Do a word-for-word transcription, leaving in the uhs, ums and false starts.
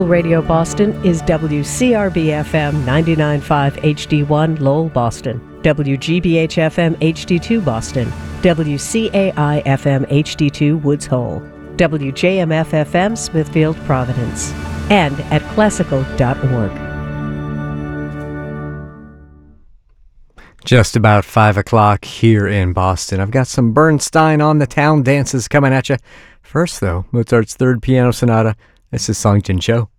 Radio Boston is W C R B F M ninety-nine point five H D one Lowell, Boston, W G B H F M H D two Boston, W C A I F M H D two Woods Hole, W J M F F M Smithfield, Providence, and at classical dot org. Just about five o'clock here in Boston. I've got some Bernstein on the Town dances coming at you. First, though, Mozart's Third Piano Sonata. This is Song Jin Cho.